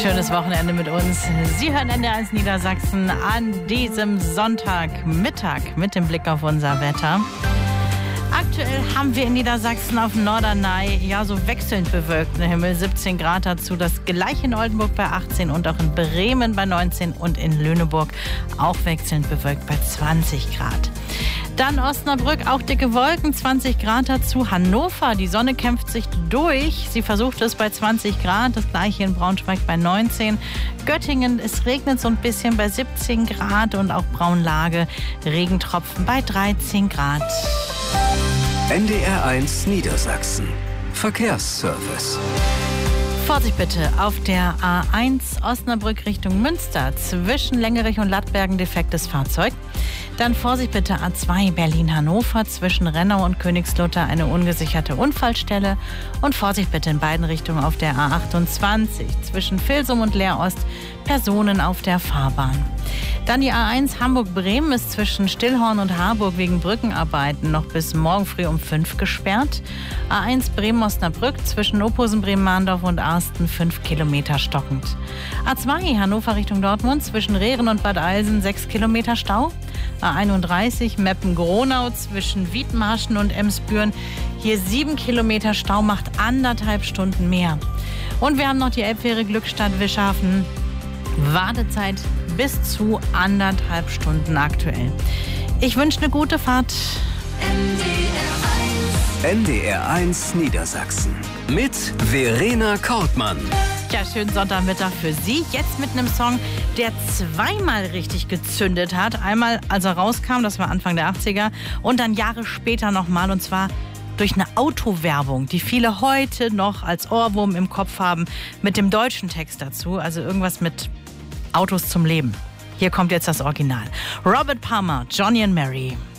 Schönes Wochenende mit uns. Sie hören NDR1 Niedersachsen an diesem Sonntagmittag mit dem Blick auf unser Wetter. Aktuell haben wir in Niedersachsen auf dem Norderney so wechselnd bewölkten Himmel, 17 Grad dazu, das gleiche in Oldenburg bei 18 und auch in Bremen bei 19 und in Lüneburg auch wechselnd bewölkt bei 20 Grad. Dann Osnabrück, auch dicke Wolken, 20 Grad dazu. Hannover, die Sonne kämpft sich durch. Sie versucht es bei 20 Grad, das gleiche in Braunschweig bei 19. Göttingen, es regnet so ein bisschen bei 17 Grad und auch Braunlage, Regentropfen bei 13 Grad. NDR1 Niedersachsen. Verkehrsservice. Vorsicht bitte auf der A1 Osnabrück Richtung Münster. Zwischen Längerich und Lattbergen defektes Fahrzeug. Dann Vorsicht bitte A2 Berlin-Hannover. Zwischen Rennau und Königslutter eine ungesicherte Unfallstelle. Und Vorsicht bitte in beiden Richtungen auf der A28. Zwischen Vilsum und Leerost Personen auf der Fahrbahn. Dann die A1 Hamburg-Bremen ist zwischen Stillhorn und Harburg wegen Brückenarbeiten noch bis morgen früh um 5 gesperrt. A1 Bremen-Osnabrück zwischen Opposen, Bremen-Mahndorf und Arsten 5 Kilometer stockend. A2 Hannover Richtung Dortmund zwischen Rehren und Bad Eilsen 6 Kilometer Stau. A31 Meppen-Gronau zwischen Wiedmarschen und Emsbüren. Hier 7 Kilometer Stau, macht 1,5 Stunden mehr. Und wir haben noch die Elbfähre Glückstadt-Wischhafen. Wartezeit bis zu 1,5 Stunden aktuell. Ich wünsche eine gute Fahrt. NDR1 Niedersachsen mit Verena Kortmann. Ja, schönen Sonntagmittag für Sie. Jetzt mit einem Song, der zweimal richtig gezündet hat. Einmal, als er rauskam, das war Anfang der 80er. Und dann Jahre später nochmal, und zwar durch eine Autowerbung, die viele heute noch als Ohrwurm im Kopf haben, mit dem deutschen Text dazu. Also irgendwas mit Autos zum Leben. Hier kommt jetzt das Original. Robert Palmer, Johnny and Mary.